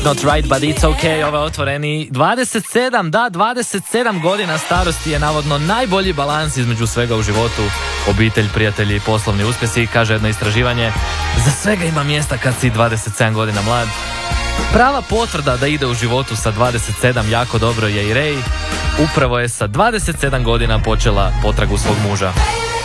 not right, but it's okay, ovo je otvoreni. 27 godina starosti je navodno najbolji balans između svega u životu. Obitelj, prijatelji, poslovni uspjesi, kaže jedno istraživanje. Za svega ima mjesta kad si 27 godina mlad. Prava potvrda da ide u životu sa 27 jako dobro je i Ray. Upravo je sa 27 godina počela potragu svog muža.